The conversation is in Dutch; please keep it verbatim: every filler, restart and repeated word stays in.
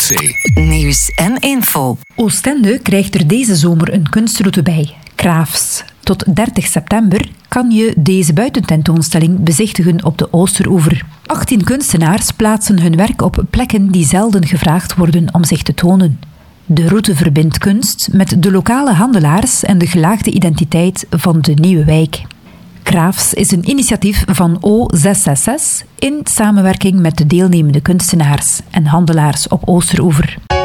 C. Nieuws en info. Oostende krijgt er deze zomer een kunstroute bij. Craafs. Tot dertig september kan je deze buitententoonstelling bezichtigen op de Oosteroever. achttien kunstenaars plaatsen hun werk op plekken die zelden gevraagd worden om zich te tonen. De route verbindt kunst met de lokale handelaars en de gelaagde identiteit van de nieuwe wijk. Craafs is een initiatief van O zes zes zes in samenwerking met de deelnemende kunstenaars en handelaars op Oosteroever.